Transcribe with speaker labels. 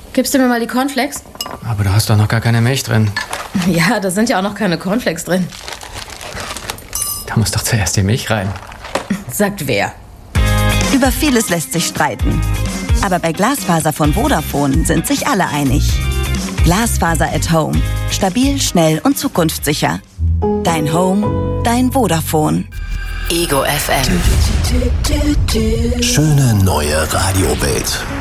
Speaker 1: Gibst du mir mal die Cornflakes?
Speaker 2: Aber du hast doch noch gar keine Milch drin.
Speaker 1: Ja, da sind ja auch noch keine Cornflakes drin.
Speaker 2: Da muss doch zuerst die Milch rein.
Speaker 1: Sagt wer?
Speaker 3: Über vieles lässt sich streiten. Aber bei Glasfaser von Vodafone sind sich alle einig. Glasfaser at Home. Stabil, schnell und zukunftssicher. Dein Home, dein Vodafone.
Speaker 4: Ego FM.
Speaker 5: Schöne neue Radiowelt.